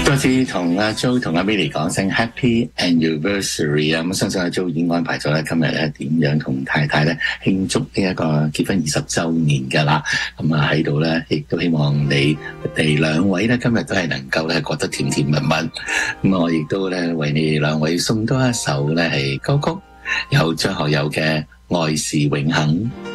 再次同阿 Jo 同阿 Billy 講聲 Happy Anniversary 啊！咁相信阿 Jo 已經安排咗咧，今日咧點樣同太太咧慶祝呢一個結婚20週年㗎啦。咁啊喺度咧，亦都希望你哋兩位咧今日都係能夠咧過得甜甜蜜蜜。咁我亦都咧為你哋兩位送多一首咧係歌曲，有張學友嘅《愛是永恆》。